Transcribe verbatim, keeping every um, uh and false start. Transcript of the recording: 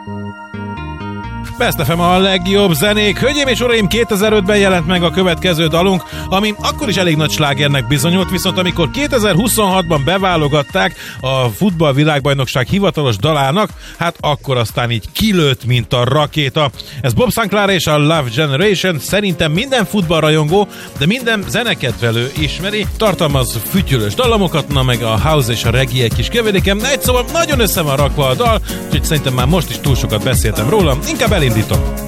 Best ef em a legjobb zenék. Hölgyeim és uraim, kétezer-ötben jelent meg a következő dalunk, ami akkor is elég nagy slágernek bizonyult, viszont amikor kétezer-huszonhatban beválogatták a futballvilágbajnokság hivatalos dalának, hát akkor aztán így kilőtt, mint a rakéta. Ez Bob Sinclair és a Love Generation, szerintem minden futballrajongó, de minden zenekedvelő ismeri, tartalmaz fütyülős dallamokat, na meg a house és a reggae egy kis keverékem, egy szóval nagyon össze van rakva a dal, úgyhogy szerintem már most is túl sokat beszéltem róla, inkább elindítom.